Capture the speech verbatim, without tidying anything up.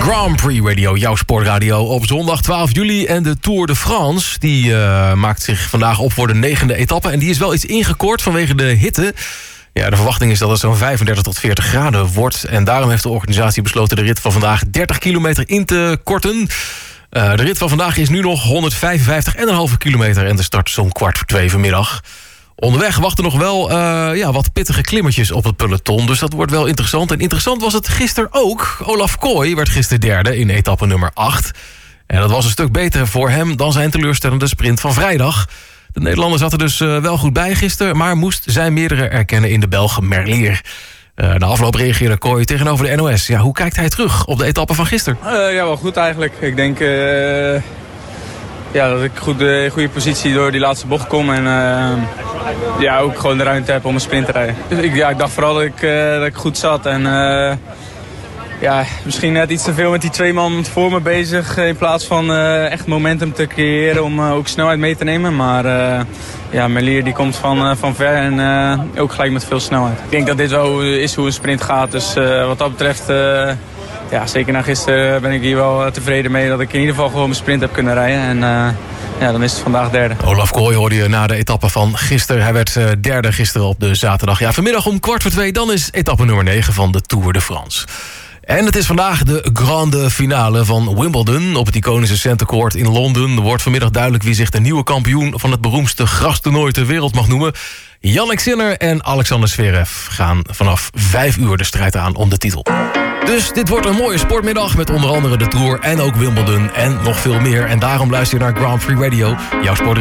Grand Prix Radio, jouw sportradio op zondag twaalf juli. En de Tour de France, die uh, maakt zich vandaag op voor de negende etappe. En die is wel iets ingekort vanwege de hitte. Ja, de verwachting is dat het zo'n vijfendertig tot veertig graden wordt. En daarom heeft de organisatie besloten de rit van vandaag dertig kilometer in te korten. Uh, de rit van vandaag is nu nog honderdvijfenvijftig komma vijf kilometer en de start zo'n kwart voor twee vanmiddag. Onderweg wachten nog wel uh, ja, wat pittige klimmetjes op het peloton. Dus dat wordt wel interessant. En interessant was het gisteren ook. Olaf Kooi werd gisteren derde in etappe nummer acht. En dat was een stuk beter voor hem dan zijn teleurstellende sprint van vrijdag. De Nederlander zat er dus uh, wel goed bij gisteren, maar moest zijn meerdere erkennen in de Belg Merlier. Uh, na afloop reageerde Kooi tegenover de N O S. Ja, hoe kijkt hij terug op de etappe van gisteren? Uh, ja, wel goed eigenlijk. Ik denk uh, ja, dat ik goed in uh, goede positie door die laatste bocht kom. En uh, ja, ook gewoon de ruimte heb om een sprint te rijden. Dus ik, ja, ik dacht vooral dat ik, uh, dat ik goed zat. En uh, ja, misschien net iets te veel met die twee man voor me bezig. In plaats van uh, echt momentum te creëren om uh, ook snelheid mee te nemen. Maar uh, ja, Merlier die komt van, uh, van ver en uh, ook gelijk met veel snelheid. Ik denk dat dit wel is hoe een sprint gaat. Dus uh, wat dat betreft, uh, ja, zeker na gisteren ben ik hier wel tevreden mee. Dat ik in ieder geval gewoon mijn sprint heb kunnen rijden. En uh, ja, dan is het vandaag derde. Olaf Kooi hoorde je na de etappe van gisteren. Hij werd uh, derde gisteren op de zaterdag. Ja, vanmiddag om kwart voor twee, dan is etappe nummer negen van de Tour de France. En het is vandaag de grande finale van Wimbledon. Op het iconische Center Court in Londen wordt vanmiddag duidelijk wie zich de nieuwe kampioen van het beroemdste grastoernooi ter wereld mag noemen. Jannik Sinner en Alexander Zverev gaan vanaf vijf uur de strijd aan om de titel. Dus dit wordt een mooie sportmiddag met onder andere de Tour en ook Wimbledon en nog veel meer. En daarom luister je naar Grand Prix Radio, jouw sport.